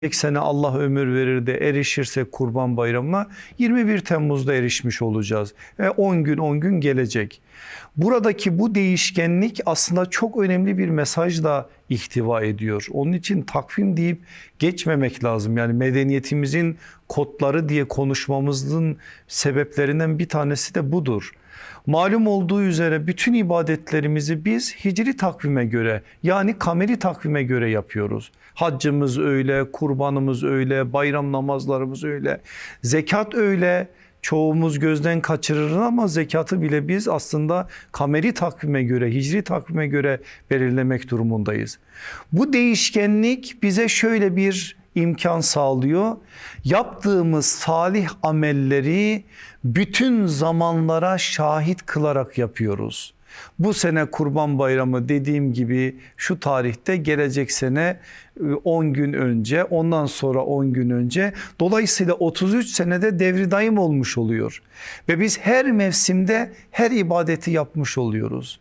sene Allah ömür verir de erişirsek Kurban Bayramı'na 21 Temmuz'da erişmiş olacağız. Ve 10 gün gelecek. Buradaki bu değişkenlik aslında çok önemli bir mesaj da ihtiva ediyor. Onun için takvim deyip geçmemek lazım. Yani medeniyetimizin kodları diye konuşmamızın sebeplerinden bir tanesi de budur. Malum olduğu üzere bütün ibadetlerimizi biz hicri takvime göre, yani kameri takvime göre yapıyoruz. Haccımız öyle, kurbanımız öyle, bayram namazlarımız öyle, zekat öyle. Çoğumuz gözden kaçırır ama zekatı bile biz aslında kameri takvime göre, hicri takvime göre belirlemek durumundayız. Bu değişkenlik bize şöyle bir imkan sağlıyor. Yaptığımız salih amelleri bütün zamanlara şahit kılarak yapıyoruz. Bu sene Kurban Bayramı dediğim gibi şu tarihte, gelecek sene 10 gün önce, ondan sonra 10 gün önce, dolayısıyla 33 senede devri daim olmuş oluyor. Ve biz her mevsimde her ibadeti yapmış oluyoruz.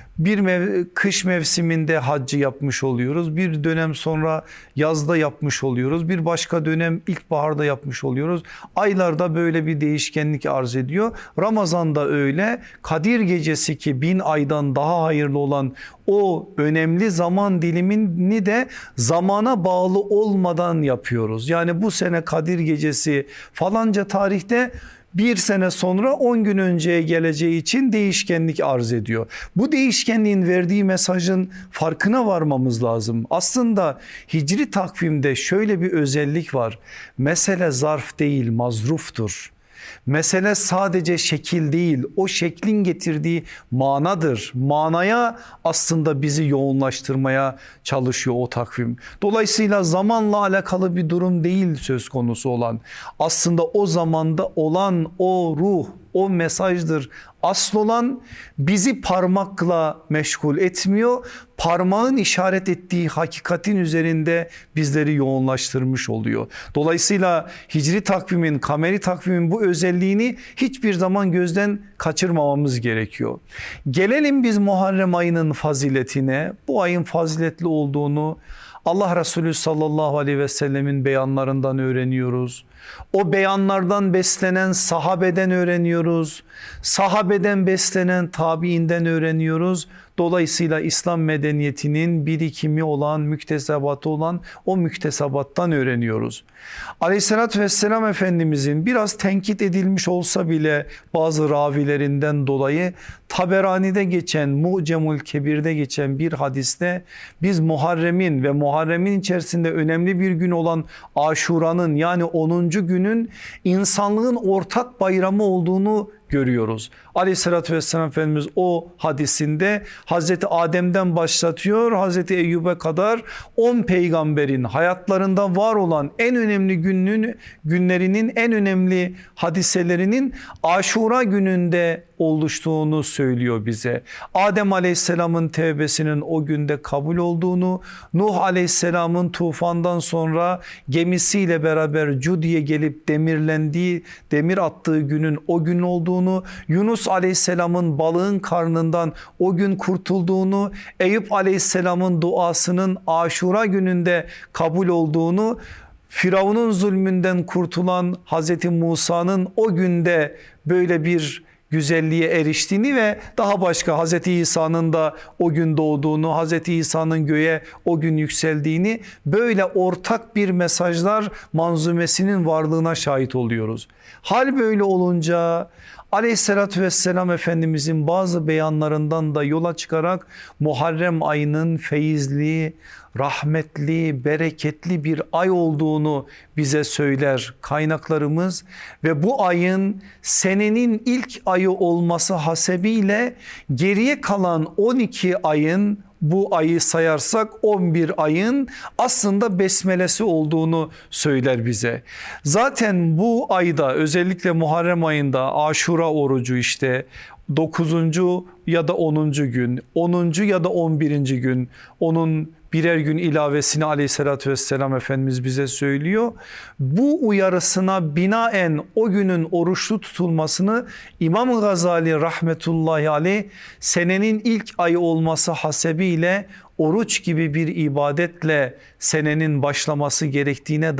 Kış mevsiminde haccı yapmış oluyoruz. Bir dönem sonra yazda yapmış oluyoruz. Bir başka dönem ilkbaharda yapmış oluyoruz. Aylarda böyle bir değişkenlik arz ediyor. Ramazan'da öyle. Kadir Gecesi ki 1000 aydan daha hayırlı olan o önemli zaman dilimini de zamana bağlı olmadan yapıyoruz. Yani bu sene Kadir Gecesi falanca tarihte, bir sene sonra 10 gün önceye geleceği için değişkenlik arz ediyor. Bu değişkenliğin verdiği mesajın farkına varmamız lazım. Aslında hicri takvimde şöyle bir özellik var. Mesele zarf değil, mazruftur. Mesele sadece şekil değil, o şeklin getirdiği manadır. Manaya aslında bizi yoğunlaştırmaya çalışıyor o takvim. Dolayısıyla zamanla alakalı bir durum değil söz konusu olan. Aslında o zamanda olan o ruh, o mesajdır. Asıl olan bizi parmakla meşgul etmiyor. Parmağın işaret ettiği hakikatin üzerinde bizleri yoğunlaştırmış oluyor. Dolayısıyla hicri takvimin, kameri takvimin bu özelliğini hiçbir zaman gözden kaçırmamamız gerekiyor. Gelelim biz Muharrem ayının faziletine. Bu ayın faziletli olduğunu Allah Resulü sallallahu aleyhi ve sellemin beyanlarından öğreniyoruz. O beyanlardan beslenen sahabeden öğreniyoruz. Sahabeden beslenen tabiinden öğreniyoruz. Dolayısıyla İslam medeniyetinin birikimi olan, müktesebatı olan o müktesebattan öğreniyoruz. Aleyhissalatü vesselam Efendimizin biraz tenkit edilmiş olsa bile bazı ravilerinden dolayı Taberani'de geçen, Mu'cemul Kebir'de geçen bir hadiste biz Muharrem'in ve Muharrem'in içerisinde önemli bir gün olan Aşura'nın, yani 10. günün insanlığın ortak bayramı olduğunu görüyoruz. Aleyhissalatü vesselam Efendimiz o hadisinde Hazreti Adem'den başlatıyor, Hazreti Eyyub'e kadar 10 peygamberin hayatlarında var olan en önemli günlerinin, en önemli hadiselerinin Aşura gününde oluştuğunu söylüyor bize. Adem Aleyhisselam'ın tevbesinin o günde kabul olduğunu, Nuh Aleyhisselam'ın tufandan sonra gemisiyle beraber Cudi'ye gelip demir attığı günün o gün olduğunu, Yunus Aleyhisselam'ın balığın karnından o gün kurtulduğunu, Eyüp Aleyhisselam'ın duasının Aşura gününde kabul olduğunu, Firavun'un zulmünden kurtulan Hazreti Musa'nın o günde böyle bir güzelliğe eriştiğini ve daha başka Hazreti İsa'nın da o gün doğduğunu, Hazreti İsa'nın göğe o gün yükseldiğini, böyle ortak bir mesajlar manzumesinin varlığına şahit oluyoruz. Hal böyle olunca Aleyhissalatü vesselam Efendimizin bazı beyanlarından da yola çıkarak Muharrem ayının feyizli, rahmetli, bereketli bir ay olduğunu bize söyler kaynaklarımız ve bu ayın senenin ilk ayı olması hasebiyle geriye kalan 12 ayın, bu ayı sayarsak 11 ayın aslında besmelesi olduğunu söyler bize. Zaten bu ayda, özellikle Muharrem ayında Aşura orucu, işte 9. ya da 10. gün, 10. ya da 11. gün, onun birer gün ilavesini Aleyhissalatü vesselam Efendimiz bize söylüyor. Bu uyarısına binaen o günün oruçlu tutulmasını İmam Gazali rahmetullahi aleyh senenin ilk ayı olması hasebiyle oruç gibi bir ibadetle senenin başlaması gerektiğine